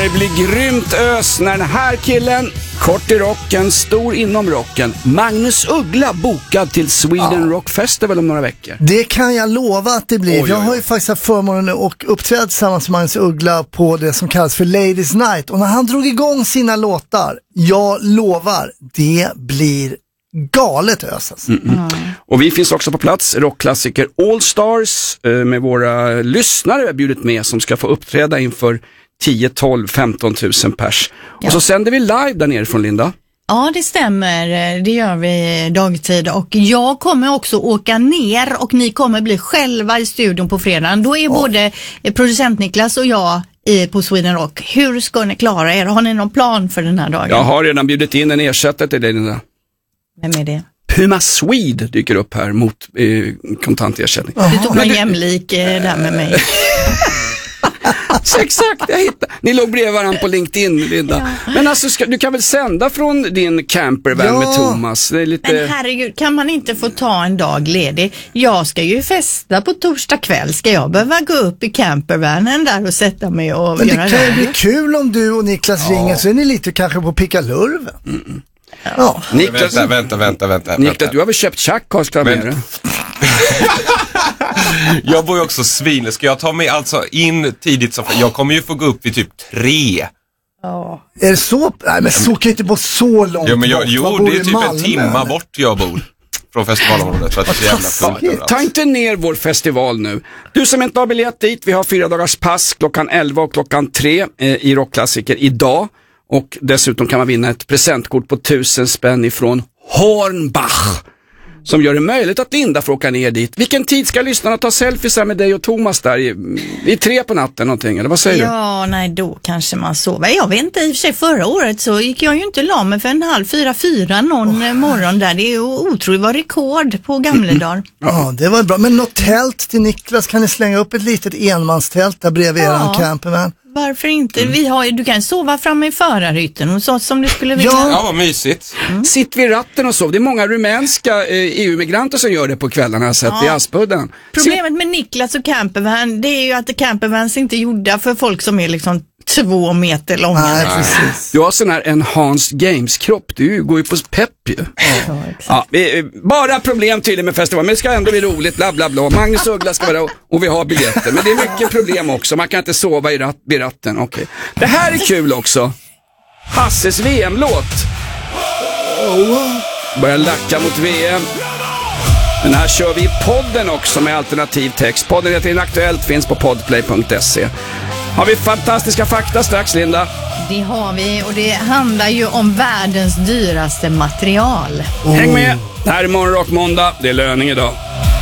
det blir grymt ös när den här killen, kort i rocken, stor inom rocken, Magnus Uggla, bokad till Sweden Rock Festival om några veckor. Det kan jag lova att det blir. Jag har ju faktiskt haft förmånen och uppträtt tillsammans med Magnus Uggla på det som kallas för Ladies Night. Och när han drog igång sina låtar, jag lovar, det blir galet ös alltså. Och vi finns också på plats, rockklassiker All Stars med våra lyssnare bjudit med som ska få uppträda inför 10, 12, 15 000 pers. Och så sänder vi live där nere från Linda. Ja, det stämmer. Det gör vi dagtid. Och jag kommer också åka ner och ni kommer bli själva i studion på fredagen. Då är både producent Niklas och jag på Sweden Rock. Hur ska ni klara er? Har ni någon plan för den här dagen? Jag har redan bjudit in en ersättare till dig, Linda. Vem är det? Puma Swede dyker upp här mot kontantersättning. Du tog någon jämlik där med mig. Så exakt, jag hittade. Ni låg bredvid varandra på LinkedIn, Linda. Men alltså, du kan väl sända från din campervan med Thomas? Det är lite... Men herregud, kan man inte få ta en dag ledig? Jag ska ju festa på torsdag kväll. Ska jag behöva gå upp i campervanen där och sätta mig och men göra det? Men det kan ju bli kul om du och Niklas ringer, så är ni lite kanske på pickalurven. Ja. Niklas, vänta. Niklas, du har väl köpt tjackkost med det? Jag bor ju också svin. Ska jag ta mig alltså in tidigt? Jag kommer ju få gå upp vid typ 3. Är det så? Nej, men så kan jag inte bo så långt jo, men bort. Jo, det är typ en timma bort jag bor från festivalområdet. För att det är jävla fullt. Ta inte ner vår festival nu. Du som inte har biljett dit, vi har 4 dagars pass klockan 11 och klockan 3 i rockklassiker idag. Och dessutom kan man vinna ett presentkort på 1000 spänn ifrån Hornbach, som gör det möjligt att Linda får åka ner dit. Vilken tid ska lyssnarna ta selfies här med dig och Thomas där i 3 på natten någonting, eller vad säger du? Ja, nej, då kanske man sover. Jag vet inte, i och för sig förra året så gick jag ju inte la mig för 3:30 någon morgon där. Det är ju otroligt, var rekord på gamla dagar. Ja, det var bra. Men något tält till Niklas, kan ni slänga upp ett litet enmanstält där bredvid eran campervan? Varför inte? Du kan sova framme i förarhytten och så som du skulle vilja. Ja, vad mysigt. Sitt vid ratten och sov. Det är många rumänska EU-migranter som gör det på kvällarna, jag sett i Aspudden. Problemet med Niklas och campervan, det är ju att campervans inte är gjorda för folk som är liksom 2 meter långa. Nej, precis. Du har sån här enhanced games-kropp. Du går ju på pepp ju. Ja, bara problem tydligen med festival. Men det ska ändå bli roligt, bla bla bla. Magnus Uggla ska vara och vi har biljetter. Men det är mycket problem också. Man kan inte sova vid ratten. Okay. Det här är kul också. Hasses VM-låt. Börjar lacka mot VM. Den här kör vi i podden också med alternativ text. Podden heter Inaktuellt, finns på podplay.se. Har vi fantastiska fakta strax, Linda? Det har vi, och det handlar ju om världens dyraste material. Häng med! Det här är Morgonrock måndag. Det är löning idag.